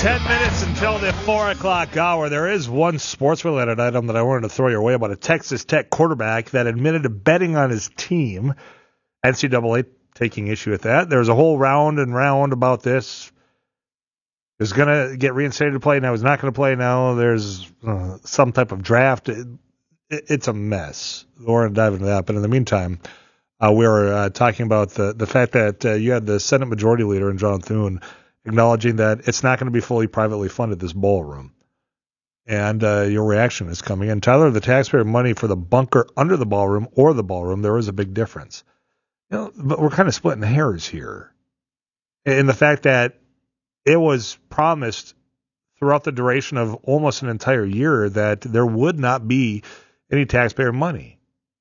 10 minutes until the 4 o'clock hour. There is one sports-related item that I wanted to throw your way about a Texas Tech quarterback that admitted to betting on his team. NCAA taking issue with that. There's a whole round and round about this. He's going to get reinstated to play now. He's not going to play now. There's some type of draft. It's a mess. We're going to dive into that. But in the meantime, we were talking about the fact that you had the Senate Majority Leader in John Thune acknowledging that it's not going to be fully privately funded, this ballroom. And your reaction is coming in. Tyler, the taxpayer money for the bunker under the ballroom or the ballroom, there is a big difference. But we're kind of splitting hairs here. In the fact that it was promised throughout the duration of almost an entire year that there would not be any taxpayer money.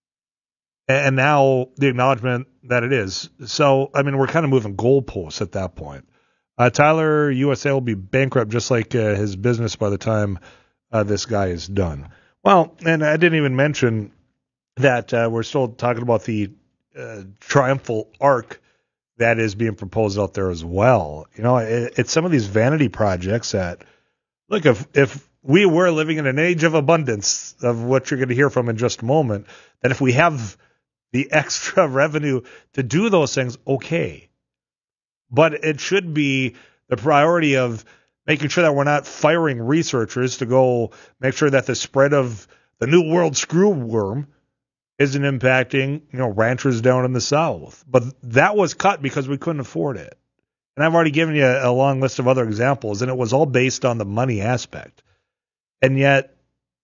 And now the acknowledgement that it is. So, I mean, we're kind of moving goalposts at that point. Tyler, USA will be bankrupt just like his business by the time this guy is done. Well, and I didn't even mention that we're still talking about the triumphal arc that is being proposed out there as well. You know, it's some of these vanity projects that, look, if we were living in an age of abundance, of what you're going to hear from in just a moment, that if we have the extra revenue to do those things, okay. But it should be the priority of making sure that we're not firing researchers to go make sure that the spread of the New World screwworm isn't impacting, ranchers down in the South. But that was cut because we couldn't afford it. And I've already given you a long list of other examples, and it was all based on the money aspect. And yet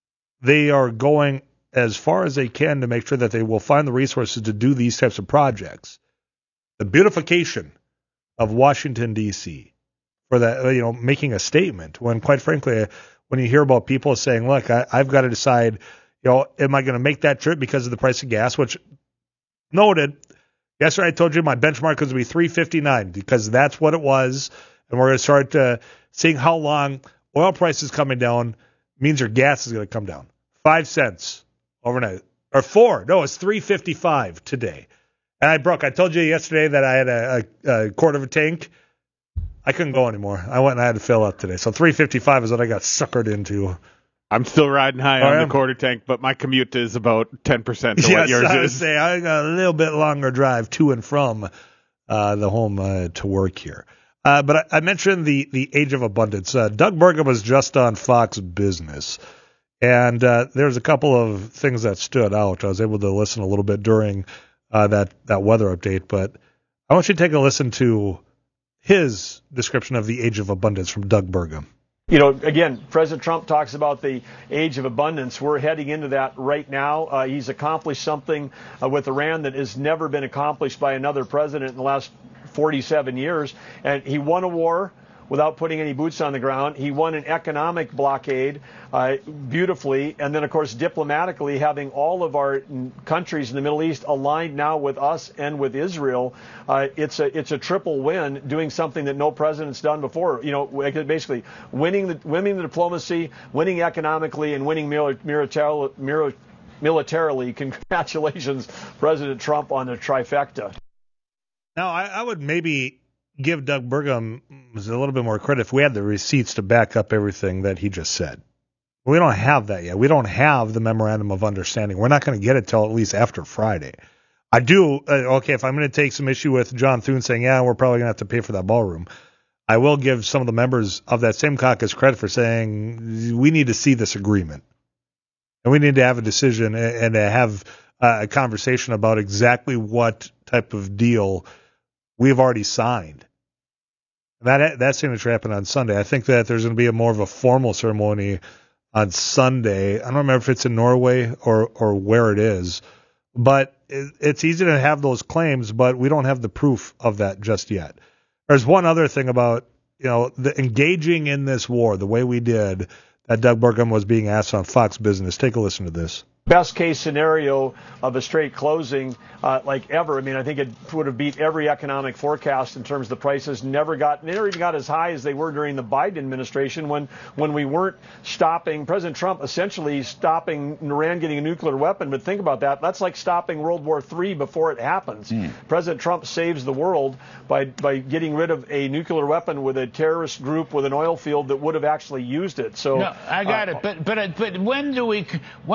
they are going as far as they can to make sure that they will find the resources to do these types of projects. The beautification of Washington, D.C., for that, making a statement when, quite frankly, when you hear about people saying, look, I've got to decide, am I going to make that trip because of the price of gas, which noted, yesterday I told you my benchmark was going to be $3.59 because that's what it was. And we're going to start seeing how long oil prices coming down means your gas is going to come down. 5 cents overnight. Or 4. No, it's $3.55 today. And I told you yesterday that I had a quarter of a tank. I couldn't go anymore. I went and I had to fill up today. So $3.55 is what I got suckered into. I'm still riding high on the quarter tank, but my commute is about 10% of what yours is. I got a little bit longer drive to and from the home to work here. But I mentioned the age of abundance. Doug Burgum was just on Fox Business. And there's a couple of things that stood out. I was able to listen a little bit during that weather update, but I want you to take a listen to his description of the age of abundance from Doug Burgum. Again, President Trump talks about the age of abundance. We're heading into that right now. He's accomplished something with Iran that has never been accomplished by another president in the last 47 years. And he won a war without putting any boots on the ground. He won an economic blockade beautifully. And then, of course, diplomatically, having all of our countries in the Middle East aligned now with us and with Israel, it's a triple win, doing something that no president's done before. Basically winning the diplomacy, winning economically, and winning militarily. Congratulations, President Trump, on the trifecta. Now, I would maybe give Doug Burgum a little bit more credit if we had the receipts to back up everything that he just said. We don't have that yet. We don't have the memorandum of understanding. We're not going to get it till at least after Friday. I do, if I'm going to take some issue with John Thune saying, we're probably going to have to pay for that ballroom, I will give some of the members of that same caucus credit for saying we need to see this agreement. And we need to have a decision and to have a conversation about exactly what type of deal we've already signed. That's going to happen on Sunday. I think that there's going to be more of a formal ceremony on Sunday. I don't remember if it's in Norway or where it is, but it's easy to have those claims, but we don't have the proof of that just yet. There's one other thing about, the engaging in this war the way we did that Doug Burgum was being asked on Fox Business. Take a listen to this. best case scenario of a straight closing like ever. I mean, I think it would have beat every economic forecast in terms of the prices. Never even got as high as they were during the Biden administration when we weren't stopping. President Trump essentially stopping Iran getting a nuclear weapon. But think about that. That's like stopping World War III before it happens. President Trump saves the world by getting rid of a nuclear weapon with a terrorist group with an oil field that would have actually used it. So no, I got it. But when do we?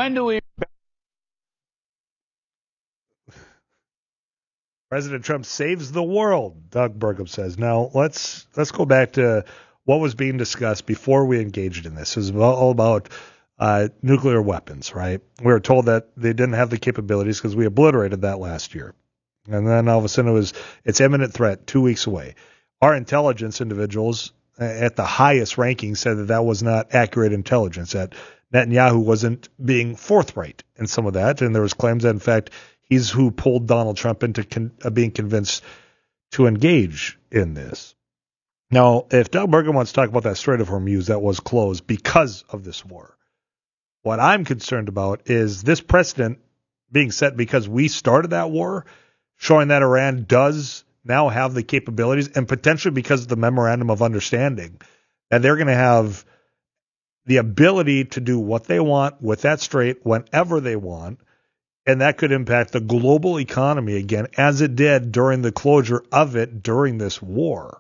President Trump saves the world, Doug Burgum says. Now, let's go back to what was being discussed before we engaged in this. It was all about nuclear weapons, right? We were told that they didn't have the capabilities because we obliterated that last year. And then all of a sudden it's imminent threat 2 weeks away. Our intelligence individuals at the highest ranking said that was not accurate intelligence, that Netanyahu wasn't being forthright in some of that. And there was claims that, in fact, he's who pulled Donald Trump into being convinced to engage in this. Now, if Doug Burgum wants to talk about that Strait of Hormuz that was closed because of this war, what I'm concerned about is this precedent being set because we started that war, showing that Iran does now have the capabilities, and potentially because of the memorandum of understanding, that they're going to have the ability to do what they want with that strait whenever they want. And that could impact the global economy again, as it did during the closure of it during this war.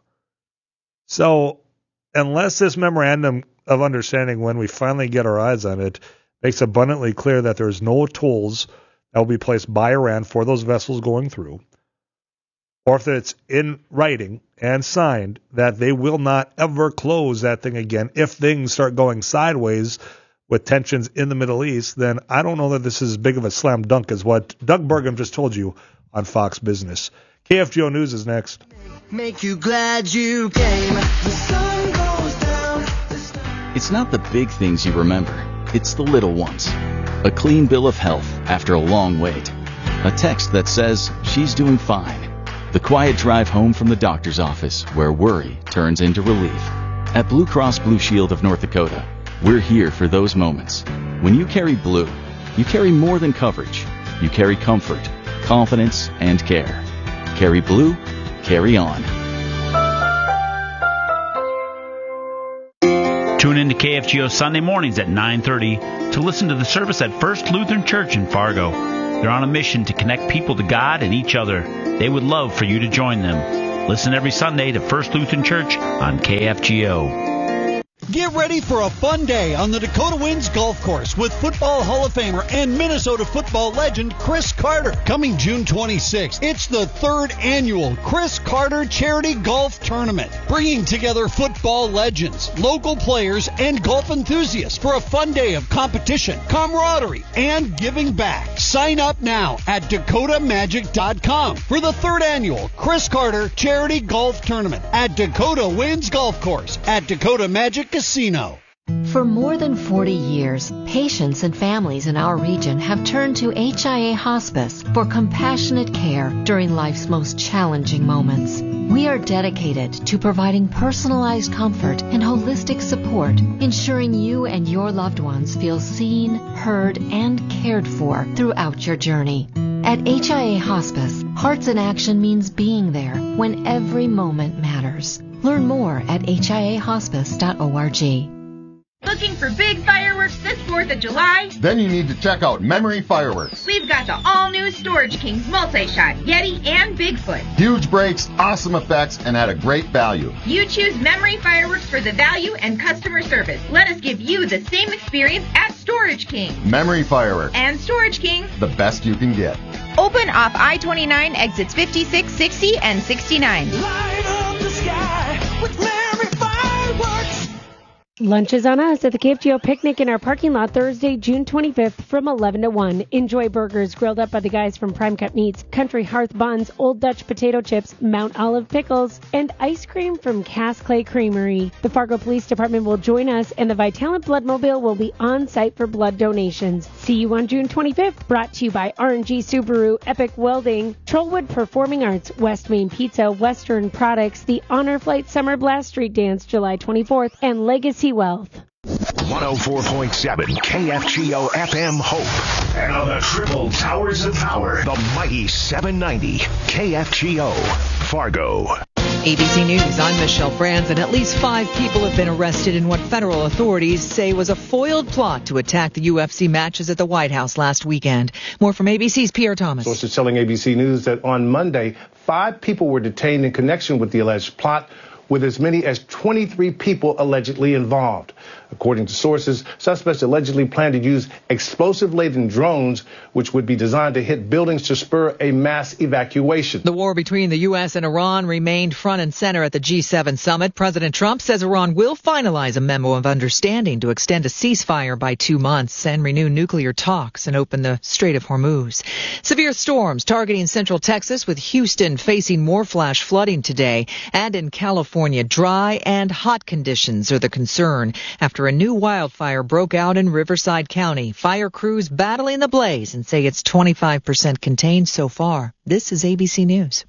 So unless this memorandum of understanding, when we finally get our eyes on it, makes abundantly clear that there's no tolls that will be placed by Iran for those vessels going through, or if it's in writing and signed that they will not ever close that thing again if things start going sideways with tensions in the Middle East, then I don't know that this is as big of a slam dunk as what Doug Burgum just told you on Fox Business. KFGO News is next. Make you glad you came. The sun goes down. It's not the big things you remember. It's the little ones. A clean bill of health after a long wait. A text that says she's doing fine. The quiet drive home from the doctor's office where worry turns into relief. At Blue Cross Blue Shield of North Dakota, we're here for those moments. When you carry blue, you carry more than coverage. You carry comfort, confidence, and care. Carry blue, carry on. Tune in to KFGO Sunday mornings at 9:30 to listen to the service at First Lutheran Church in Fargo. They're on a mission to connect people to God and each other. They would love for you to join them. Listen every Sunday to First Lutheran Church on KFGO. Get ready for a fun day on the Dakota Winds Golf Course with Football Hall of Famer and Minnesota football legend Chris Carter. Coming June 26th, it's the third annual Chris Carter Charity Golf Tournament, bringing together football legends, local players, and golf enthusiasts for a fun day of competition, camaraderie, and giving back. Sign up now at DakotaMagic.com for the third annual Chris Carter Charity Golf Tournament at Dakota Winds Golf Course at Dakota Magic Casino. For more than 40 years, patients and families in our region have turned to HIA Hospice for compassionate care during life's most challenging moments. We are dedicated to providing personalized comfort and holistic support, ensuring you and your loved ones feel seen, heard, and cared for throughout your journey. At HIA Hospice, Hearts in Action means being there when every moment matters. Learn more at hiahospice.org. Looking for big fireworks this 4th of July? Then you need to check out Memory Fireworks. We've got the all-new Storage Kings multi-shot, Yeti, and Bigfoot. Huge breaks, awesome effects, and at a great value. You choose Memory Fireworks for the value and customer service. Let us give you the same experience at Storage Kings. Memory Fireworks. And Storage Kings. The best you can get. Open off I-29 exits 56, 60, and 69. Light up the sky with Memory Fireworks. Lunch is on us at the KFGO Picnic in our parking lot Thursday, June 25th from 11 to 1. Enjoy burgers grilled up by the guys from Prime Cut Meats, Country Hearth Buns, Old Dutch Potato Chips, Mount Olive Pickles, and ice cream from Cass Clay Creamery. The Fargo Police Department will join us, and the Vitalant Bloodmobile will be on site for blood donations. See you on June 25th. Brought to you by R&G Subaru, Epic Welding, Trollwood Performing Arts, West Main Pizza, Western Products, the Honor Flight Summer Blast Street Dance July 24th, and Legacy Wealth. 104.7 KFGO FM Hope. And on the triple towers of power, the mighty 790 KFGO Fargo. ABC News, I'm Michelle Franzen. At least 5 people have been arrested in what federal authorities say was a foiled plot to attack the UFC matches at the White House last weekend. More from ABC's Pierre Thomas. Sources telling ABC News that on Monday, 5 people were detained in connection with the alleged plot, with as many as 23 people allegedly involved. According to sources, suspects allegedly plan to use explosive-laden drones, which would be designed to hit buildings to spur a mass evacuation. The war between the U.S. and Iran remained front and center at the G7 summit. President Trump says Iran will finalize a memo of understanding to extend a ceasefire by 2 months and renew nuclear talks and open the Strait of Hormuz. Severe storms targeting central Texas, with Houston facing more flash flooding today. And in California, dry and hot conditions are the concern after a new wildfire broke out in Riverside County. Fire crews battling the blaze and say it's 25% contained so far. This is ABC News.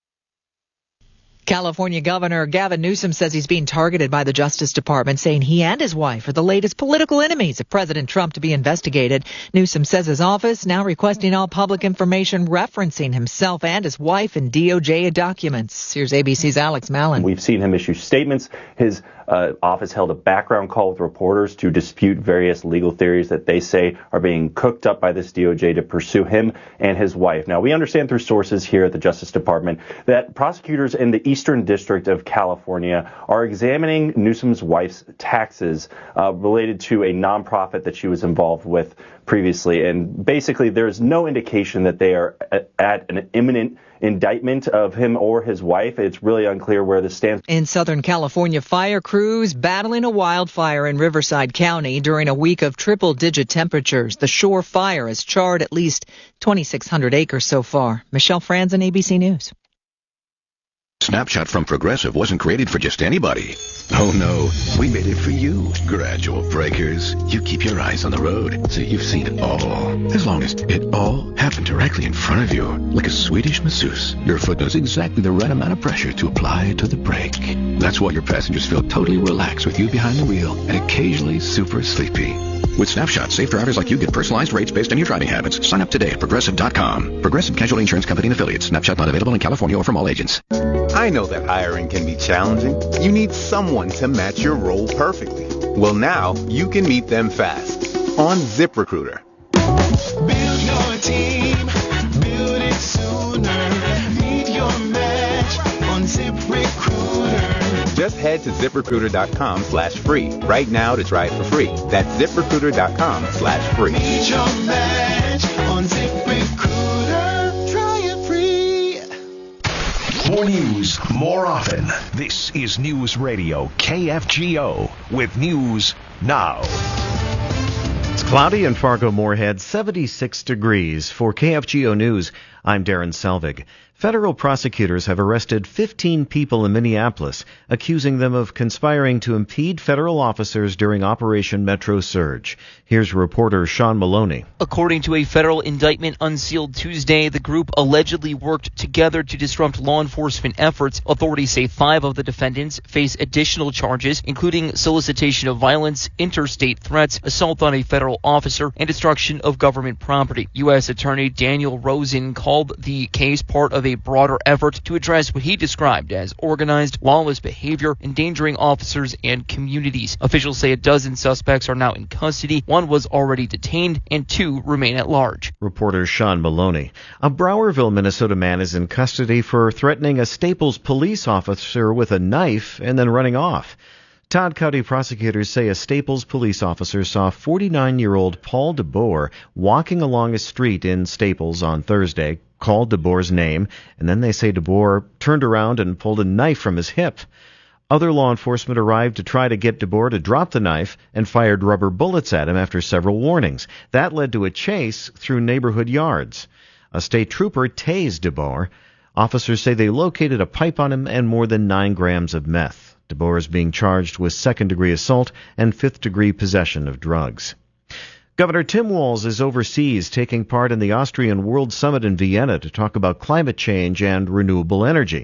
California Governor Gavin Newsom says he's being targeted by the Justice Department, saying he and his wife are the latest political enemies of President Trump to be investigated. Newsom says his office now requesting all public information referencing himself and his wife in DOJ documents. Here's ABC's Alex Mallon. We've seen him issue statements. His office held a background call with reporters to dispute various legal theories that they say are being cooked up by this DOJ to pursue him and his wife. Now, we understand through sources here at the Justice Department that prosecutors in the Eastern District of California are examining Newsom's wife's taxes related to a nonprofit that she was involved with previously. And basically, there's no indication that they are at an imminent indictment of him or his wife. It's really unclear where this stands. In Southern California, fire crews battling a wildfire in Riverside County during a week of triple-digit temperatures. The Shore Fire has charred at least 2,600 acres so far. Michelle Franzen, ABC News. Snapshot from Progressive wasn't created for just anybody. Oh no, we made it for you. Gradual breakers. You keep your eyes on the road, so you've seen it all. As long as it all happened directly in front of you, like a Swedish masseuse, your foot knows exactly the right amount of pressure to apply to the brake. That's why your passengers feel totally relaxed with you behind the wheel and occasionally super sleepy. With Snapshot, safe drivers like you get personalized rates based on your driving habits. Sign up today at Progressive.com. Progressive Casualty Insurance Company and Affiliates. Snapshot not available in California or from all agents. I know that hiring can be challenging. You need someone to match your role perfectly. Well, now you can meet them fast on ZipRecruiter. Build your team, build it sooner. Meet your match on ZipRecruiter. Just head to ZipRecruiter.com/free right now to try it for free. That's ZipRecruiter.com/free. Meet your match on ZipRecruiter. Try it free. More news, more often. This is News Radio KFGO with News Now. It's cloudy in Fargo-Moorhead, 76 degrees. For KFGO News, I'm Darren Selvig. Federal prosecutors have arrested 15 people in Minneapolis, accusing them of conspiring to impede federal officers during Operation Metro Surge. Here's reporter Sean Maloney. According to a federal indictment unsealed Tuesday, the group allegedly worked together to disrupt law enforcement efforts. Authorities say 5 of the defendants face additional charges, including solicitation of violence, interstate threats, assault on a federal officer, and destruction of government property. U.S. Attorney Daniel Rosen called the case part of a broader effort to address what he described as organized, lawless behavior, endangering officers and communities. Officials say a dozen suspects are now in custody. 1 was already detained, and 2 remain at large. Reporter Sean Maloney. A Browerville, Minnesota man is in custody for threatening a Staples police officer with a knife and then running off. Todd County prosecutors say a Staples police officer saw 49-year-old Paul DeBoer walking along a street in Staples on Thursday, called DeBoer's name, and then they say DeBoer turned around and pulled a knife from his hip. Other law enforcement arrived to try to get DeBoer to drop the knife and fired rubber bullets at him after several warnings. That led to a chase through neighborhood yards. A state trooper tased DeBoer. Officers say they located a pipe on him and more than 9 grams of meth. DeBoer is being charged with second-degree assault and fifth-degree possession of drugs. Governor Tim Walz is overseas taking part in the Austrian World Summit in Vienna to talk about climate change and renewable energy.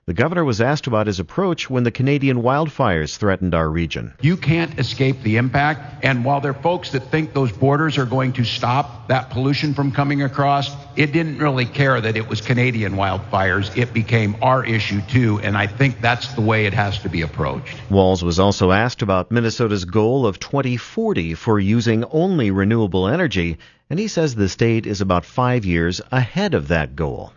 The governor was asked about his approach when the Canadian wildfires threatened our region. You can't escape the impact, and while there are folks that think those borders are going to stop that pollution from coming across, it didn't really care that it was Canadian wildfires. It became our issue too, and I think that's the way it has to be approached. Walz was also asked about Minnesota's goal of 2040 for using only renewable energy, and he says the state is about 5 years ahead of that goal.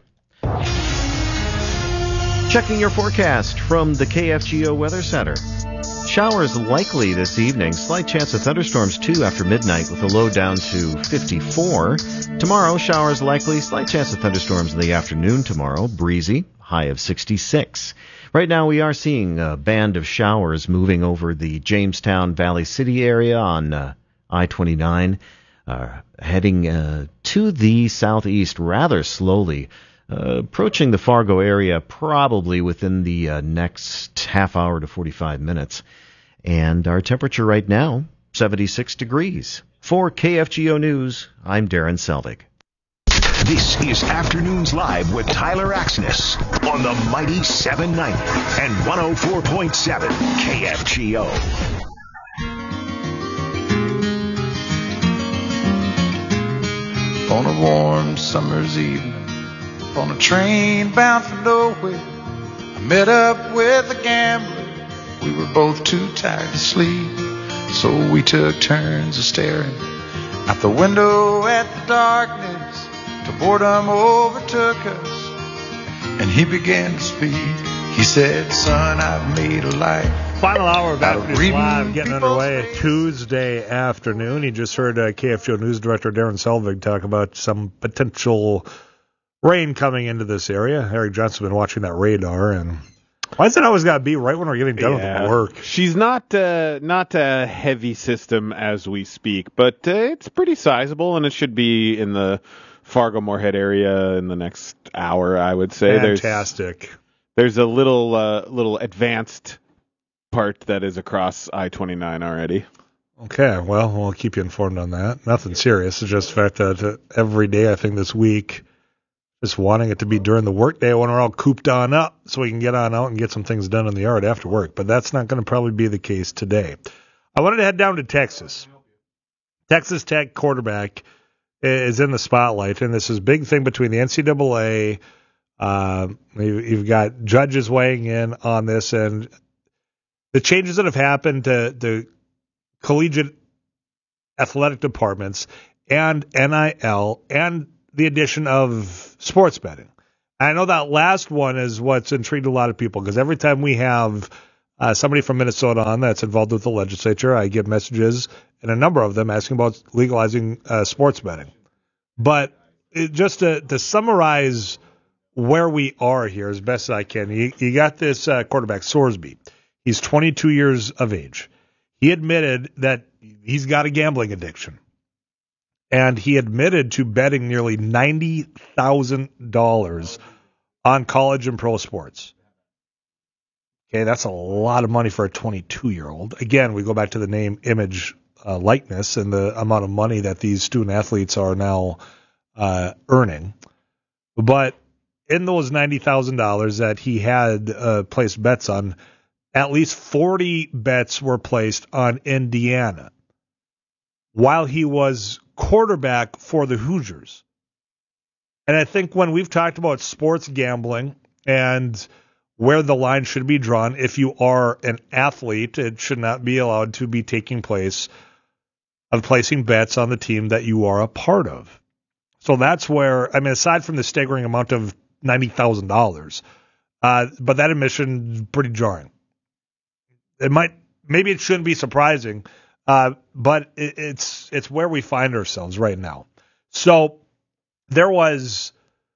Checking your forecast from the KFGO Weather Center. Showers likely this evening. Slight chance of thunderstorms, too, after midnight with a low down to 54. Tomorrow, showers likely. Slight chance of thunderstorms in the afternoon tomorrow. Breezy. High of 66. Right now, we are seeing a band of showers moving over the Jamestown Valley City area on I-29, heading to the southeast rather slowly. Approaching the Fargo area probably within the next half hour to 45 minutes. And our temperature right now, 76 degrees. For KFGO News, I'm Darren Selvig. This is Afternoons Live with Tyler Axness on the mighty 790 and 104.7 KFGO. On a warm summer's evening, on a train bound for nowhere, I met up with a gambler. We were both too tired to sleep, so we took turns of staring out the window at the darkness till boredom overtook us, and he began to speak. He said, "Son, I've made a life." Final hour of Afternoons Live getting underway Tuesday afternoon. You just heard KFGO News Director Darren Selvig talk about some potential rain coming into this area. Eric Johnson's been watching that radar, and why is it always got to be right when we're getting done with the work? She's not a heavy system as we speak, but it's pretty sizable, and it should be in the Fargo-Moorhead area in the next hour, I would say. Fantastic. There's a little advanced part that is across I-29 already. Okay, well, we'll keep you informed on that. Nothing serious. It's just the fact that every day, I think this week, just wanting it to be during the workday when we're all cooped on up so we can get on out and get some things done in the yard after work. But that's not going to probably be the case today. I wanted to head down to Texas. Texas Tech quarterback is in the spotlight, and this is a big thing between the NCAA. You've got judges weighing in on this, and the changes that have happened to the collegiate athletic departments and NIL and the addition of sports betting. I know that last one is what's intrigued a lot of people, because every time we have somebody from Minnesota on that's involved with the legislature, I get messages, and a number of them asking about legalizing sports betting. But just to summarize where we are here as best as I can, you got this quarterback, Sorsby. He's 22 years of age. He admitted that he's got a gambling addiction. And he admitted to betting nearly $90,000 on college and pro sports. Okay, that's a lot of money for a 22-year-old. Again, we go back to the name, image, likeness, and the amount of money that these student athletes are now earning. But in those $90,000 that he had placed bets on, at least 40 bets were placed on Indiana while he was quarterback for the Hoosiers. And I think when we've talked about sports gambling and where the line should be drawn, if you are an athlete, it should not be allowed to be taking place of placing bets on the team that you are a part of. So that's where, I mean, aside from the staggering amount of $90,000, but that admission is pretty jarring. Maybe it shouldn't be surprising, but it's where we find ourselves right now. So there was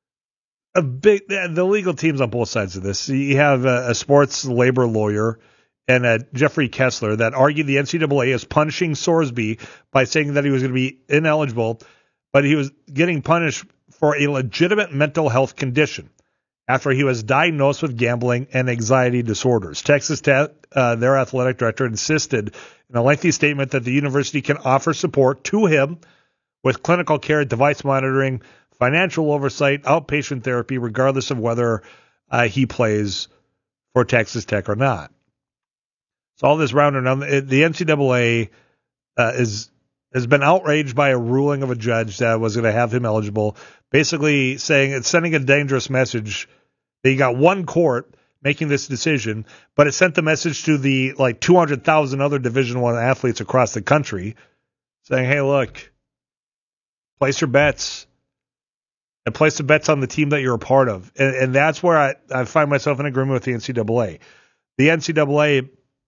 the legal teams on both sides of this. You have a sports labor lawyer and Jeffrey Kessler that argued the NCAA is punishing Sorsby by saying that he was going to be ineligible, but he was getting punished for a legitimate mental health condition after he was diagnosed with gambling and anxiety disorders. Texas Tech, their athletic director, insisted in a lengthy statement that the university can offer support to him with clinical care, device monitoring, financial oversight, outpatient therapy, regardless of whether he plays for Texas Tech or not. So all this round and round, the NCAA has been outraged by a ruling of a judge that was going to have him eligible, basically saying it's sending a dangerous message that you got one court making this decision, but it sent the message to the 200,000 other Division I athletes across the country saying, hey, look, place your bets and place the bets on the team that you're a part of. And that's where I find myself in agreement with the NCAA. The NCAA,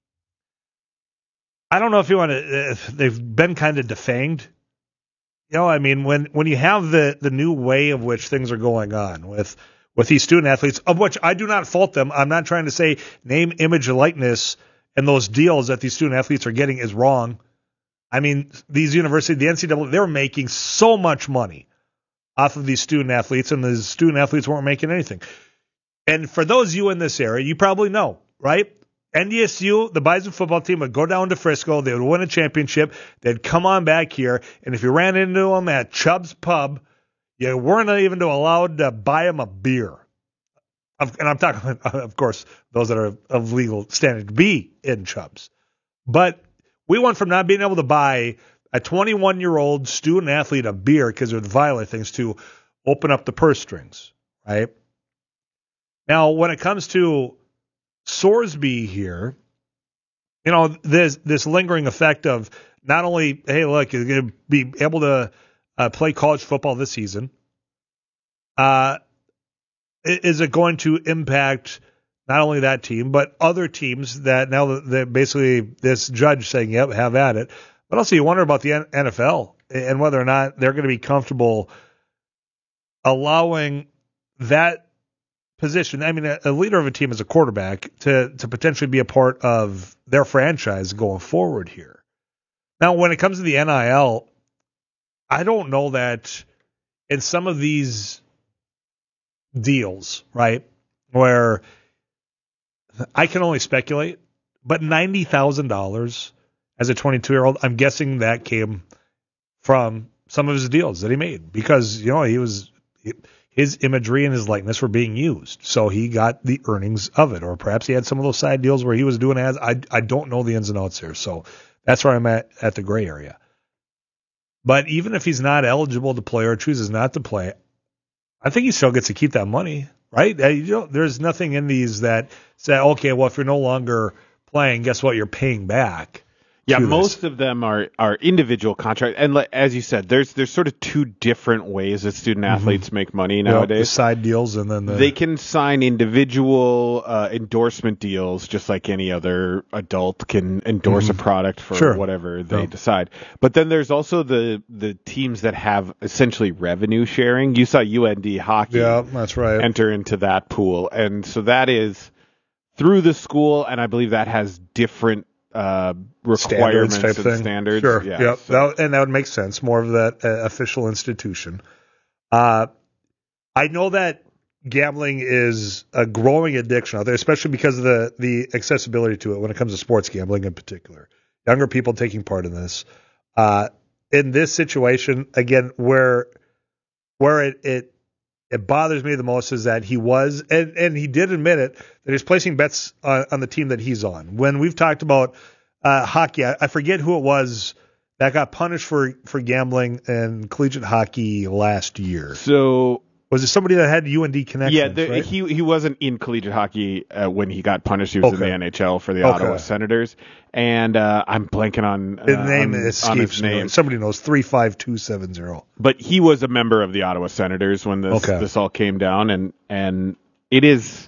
I don't know if you want to, they've been kind of defanged. I mean, when you have the new way of which things are going on with these student athletes, of which I do not fault them. I'm not trying to say name, image, and likeness and those deals that these student athletes are getting is wrong. I mean, these universities, the NCAA, they're making so much money off of these student athletes, and the student athletes weren't making anything. And for those of you in this area, you probably know, right? NDSU, the Bison football team, would go down to Frisco. They would win a championship. They'd come on back here. And if you ran into them at Chubb's Pub, you weren't even allowed to buy them a beer. And I'm talking, of course, those that are of legal standing to be in Chubb's. But we went from not being able to buy a 21-year-old student athlete a beer because it would violate things to open up the purse strings, right? Now, when it comes to Sorsby here, there's this lingering effect of not only, hey, look, you're going to be able to play college football this season. Is it going to impact not only that team, but other teams that now that basically this judge saying, yep, have at it. But also you wonder about the NFL and whether or not they're going to be comfortable allowing that position. I mean, a leader of a team as a quarterback to potentially be a part of their franchise going forward here. Now, when it comes to the NIL, I don't know that in some of these deals, right, where I can only speculate, but $90,000 as a 22-year-old, I'm guessing that came from some of his deals that he made because, his imagery and his likeness were being used. So he got the earnings of it, or perhaps he had some of those side deals where he was doing ads. I don't know the ins and outs here. So that's where I'm at the gray area. But even if he's not eligible to play or chooses not to play, I think he still gets to keep that money, right? There's nothing in these that say, okay, well, if you're no longer playing, guess what? You're paying back. Yeah, most of them are individual contracts. And as you said, there's sort of two different ways that student athletes make money nowadays. The side deals and then they can sign individual endorsement deals just like any other adult can endorse a product for whatever they decide. But then there's also the teams that have essentially revenue sharing. You saw UND hockey that's right. enter into that pool. And so that is through the school, and I believe that has different requirements and standards. Sure. Yeah, yep. so. That would make sense. More of that official institution. I know that gambling is a growing addiction out there, especially because of the accessibility to it when it comes to sports gambling in particular. Younger people taking part in this. In this situation, again, where it bothers me the most is that he was, and he did admit it, that he's placing bets on the team that he's on. When we've talked about hockey, I forget who it was that got punished for gambling in collegiate hockey last year. So was it somebody that had UND connections? Yeah, right? he wasn't in collegiate hockey when he got punished. He was in the NHL for the Ottawa Senators, and I'm blanking on his name escapes me. Somebody knows 35270. But he was a member of the Ottawa Senators when this all came down, and it is.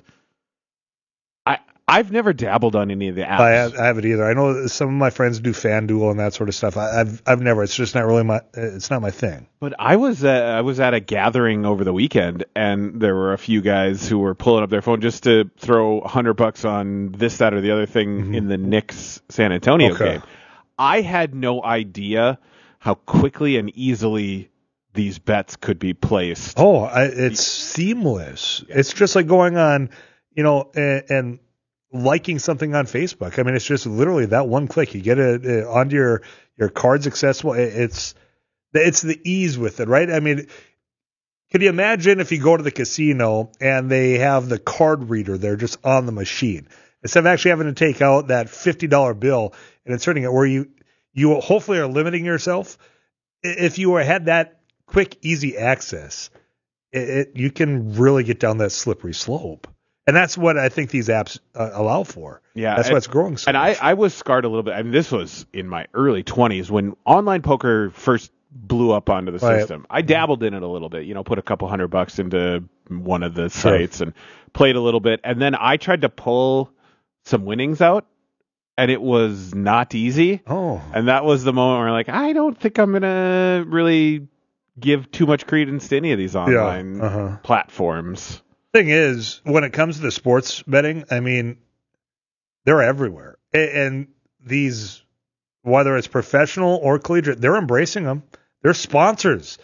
I've never dabbled on any of the apps. I haven't either. I know some of my friends do FanDuel and that sort of stuff. I've never. It's just not really it's not my thing. But I was at a gathering over the weekend, and there were a few guys who were pulling up their phone just to throw $100 on this, that, or the other thing in the Knicks San Antonio game. I had no idea how quickly and easily these bets could be placed. It's seamless. Yeah. It's just like going on, and liking something on Facebook. I mean, it's just literally that one click. You get it onto your cards accessible. It's the ease with it, right? I mean, Can you imagine if you go to the casino and they have the card reader there just on the machine? Instead of actually having to take out that $50 bill and inserting it where you hopefully are limiting yourself. If you had that quick, easy access, you can really get down that slippery slope. And that's what I think these apps allow for. Yeah, that's why it's growing so much. I was scarred a little bit. I mean, this was in my early 20s when online poker first blew up onto the system. I dabbled in it a little bit, put a couple $100 into one of the sites and played a little bit. And then I tried to pull some winnings out, and it was not easy. Oh. And that was the moment where I don't think I'm going to really give too much credence to any of these online platforms. Thing is, when it comes to the sports betting, I mean, they're everywhere. And these, whether it's professional or collegiate, they're embracing them. They're sponsors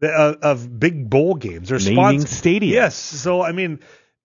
of big bowl games. They're naming stadiums. Yes. So, I mean,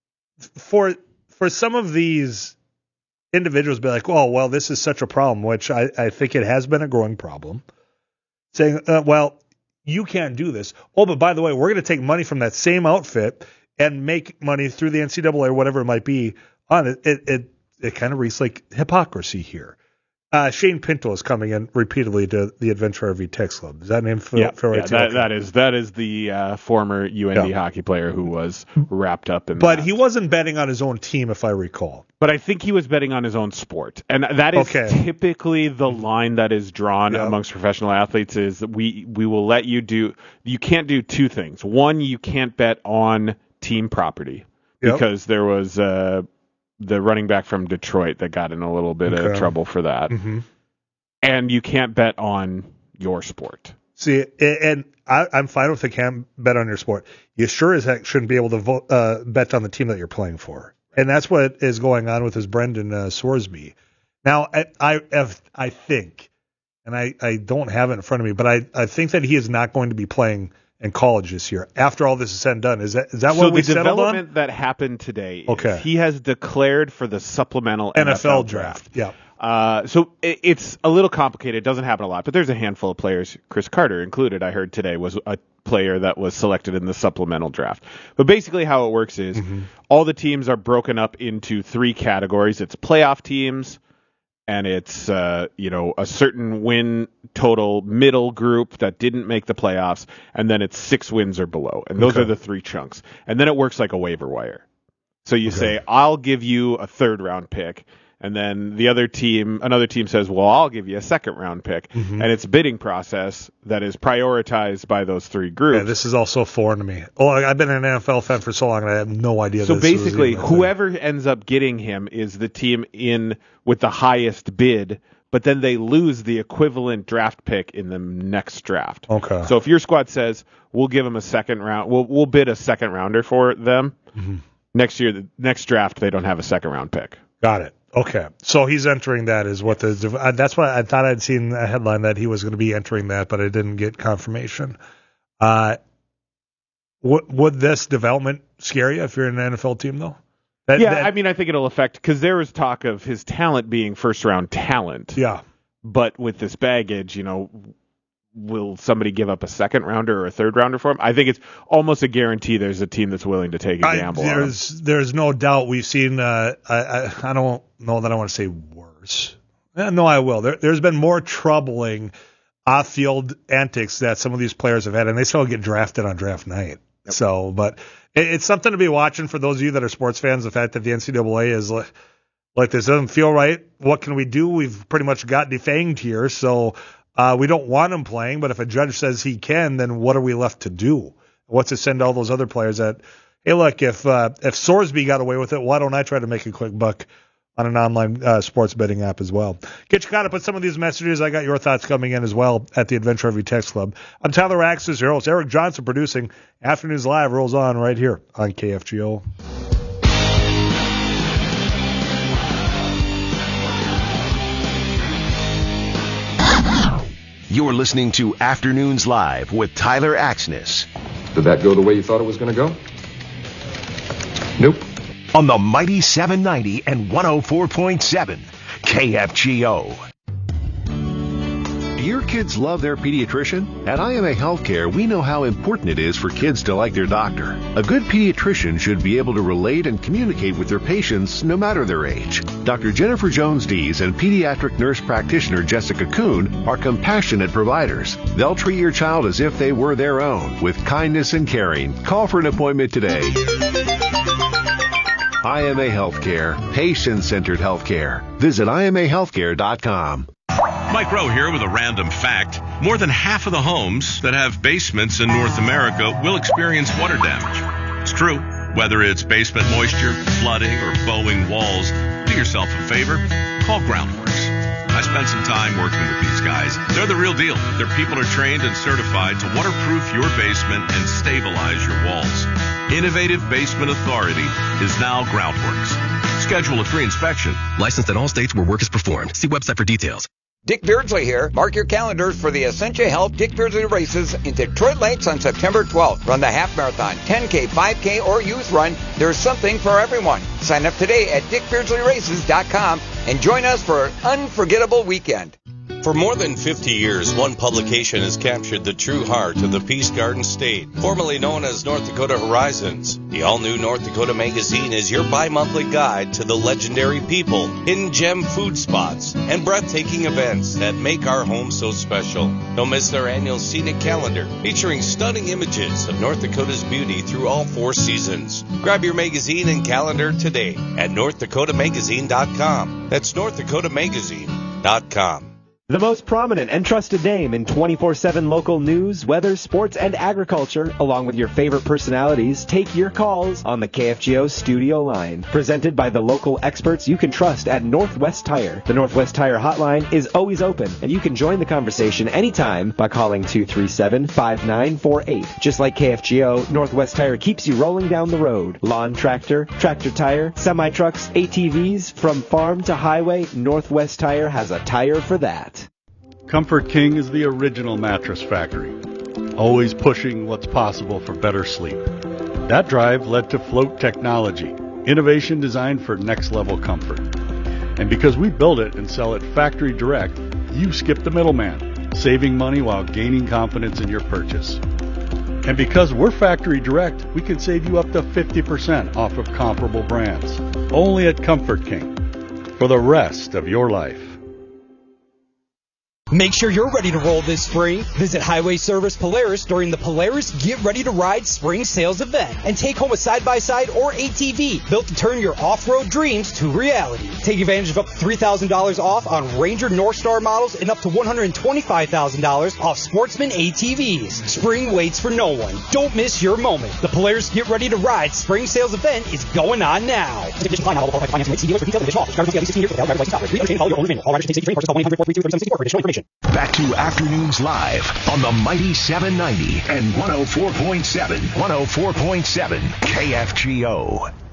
for some of these individuals be like, oh, well, this is such a problem, which I think it has been a growing problem, saying, well, you can't do this. Oh, but by the way, we're going to take money from that same outfit and make money through the NCAA or whatever it might be on it. It kind of reeks like hypocrisy here. Shane Pinto is coming in repeatedly to the Adventure RV Text Club. Is that name fair? That is the former UND hockey player who was wrapped up in But he wasn't betting on his own team, if I recall. But I think he was betting on his own sport. And that is typically the line that is drawn amongst professional athletes is that we will let you do – you can't do two things. One, you can't bet on team property because there was the running back from Detroit that got in a little bit of trouble for that. Mm-hmm. And you can't bet on your sport. See, and I'm fine with the can't bet on your sport. You sure as heck shouldn't be able to bet on the team that you're playing for. And that's what is going on with this Brendan Sorsby. Now, I think, and I don't have it in front of me, but I think that he is not going to be playing in college this year. After all this is said and done, is that what we settled on? So the development that happened today is he has declared for the supplemental NFL draft. Yeah. So it's a little complicated. It doesn't happen a lot, but there's a handful of players, Chris Carter included, I heard today, was a player that was selected in the supplemental draft. But basically how it works is all the teams are broken up into three categories. It's playoff teams, and it's a certain win total middle group that didn't make the playoffs, and then it's 6 wins or below. And those are the three chunks. And then it works like a waiver wire. So you say, I'll give you a 3rd round pick. And then another team says, well, I'll give you a 2nd round pick. And it's a bidding process that is prioritized by those three groups. Yeah, this is all so foreign to me. Oh, I've been an NFL fan for so long, and I have no idea. So basically, whoever ends up getting him is the team in with the highest bid, but then they lose the equivalent draft pick in the next draft. Okay. So if your squad says, we'll give them a 2nd round, we'll bid a 2nd rounder for them, next year, the next draft, they don't have a 2nd round pick. Got it. Okay, so he's entering that is what that's why I thought I'd seen a headline that he was going to be entering that, but I didn't get confirmation. Would this development scare you if you're in an NFL team, though? I mean, I think it'll affect, because there was talk of his talent being 1st round talent. Yeah. But with this baggage, will somebody give up a 2nd rounder or a 3rd rounder for him? I think it's almost a guarantee there's a team that's willing to take a gamble on him. There's no doubt we've seen, I don't know that I want to say worse. No, I will. There's been more troubling off-field antics that some of these players have had, and they still get drafted on draft night. Yep. So, but it's something to be watching for those of you that are sports fans, the fact that the NCAA is like this doesn't feel right. What can we do? We've pretty much got defanged here, so we don't want him playing, but if a judge says he can, then what are we left to do? What's it send all those other players that, hey, look, if Sorsby got away with it, why don't I try to make a quick buck on an online sports betting app as well? Get you caught up with some of these messages. I got your thoughts coming in as well at the Adventure RV Text Club. I'm Tyler Axis, your host. Eric Johnson producing. Afternoons Live rolls on right here on KFGO. You're listening to Afternoons Live with Tyler Axness. Did that go the way you thought it was going to go? Nope. On the Mighty 790 and 104.7 KFGO. Do your kids love their pediatrician? At IMA Healthcare, we know how important it is for kids to like their doctor. A good pediatrician should be able to relate and communicate with their patients no matter their age. Dr. Jennifer Jones-Dees and pediatric nurse practitioner Jessica Kuhn are compassionate providers. They'll treat your child as if they were their own, with kindness and caring. Call for an appointment today. IMA Healthcare, patient-centered healthcare. Visit IMAHealthcare.com. Mike Rowe here with a random fact. More than half of the homes that have basements in North America will experience water damage. It's true. Whether it's basement moisture, flooding, or bowing walls, do yourself a favor. Call Groundworks. I spent some time working with these guys. They're the real deal. Their people are trained and certified to waterproof your basement and stabilize your walls. Innovative Basement Authority is now Groundworks. Schedule a free inspection. Licensed in all states where work is performed. See website for details. Dick Beardsley here. Mark your calendars for the Essentia Health Dick Beardsley races in Detroit Lakes on September 12th. Run the half marathon, 10K, 5K, or youth run. There's something for everyone. Sign up today at dickbeardsleyraces.com and join us for an unforgettable weekend. For more than 50 years, one publication has captured the true heart of the Peace Garden State, formerly known as North Dakota Horizons. The all-new North Dakota Magazine is your bi-monthly guide to the legendary people, hidden gem food spots, and breathtaking events that make our home so special. Don't miss their annual scenic calendar, featuring stunning images of North Dakota's beauty through all 4 seasons. Grab your magazine and calendar today at NorthDakotaMagazine.com. That's NorthDakotaMagazine.com. The most prominent and trusted name in 24/7 local news, weather, sports, and agriculture, along with your favorite personalities, take your calls on the KFGO studio line. Presented by the local experts you can trust at Northwest Tire. The Northwest Tire hotline is always open, and you can join the conversation anytime by calling 237-5948. Just like KFGO, Northwest Tire keeps you rolling down the road. Lawn tractor, tractor tire, semi-trucks, ATVs, from farm to highway, Northwest Tire has a tire for that. Comfort King is the original mattress factory, always pushing what's possible for better sleep. That drive led to Float Technology, innovation designed for next-level comfort. And because we build it and sell it factory direct, you skip the middleman, saving money while gaining confidence in your purchase. And because we're factory direct, we can save you up to 50% off of comparable brands, only at Comfort King, for the rest of your life. Make sure you're ready to roll this spring. Visit Highway Service Polaris during the Polaris Get Ready to Ride Spring Sales Event and take home a side-by-side or ATV built to turn your off-road dreams to reality. Take advantage of up to $3,000 off on Ranger Northstar models and up to $125,000 off Sportsman ATVs. Spring waits for no one. Don't miss your moment. The Polaris Get Ready to Ride Spring Sales Event is going on now. Back to Afternoons Live on the Mighty 790 and 104.7 KFGO.